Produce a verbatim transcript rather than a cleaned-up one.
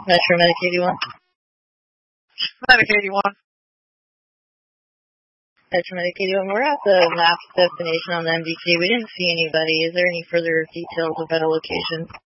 Metro Medic eighty-one. Medic eighty-one. Metro Medic eighty-one, we're at the last destination on the M D T. We didn't see anybody. Is there any further details about a location?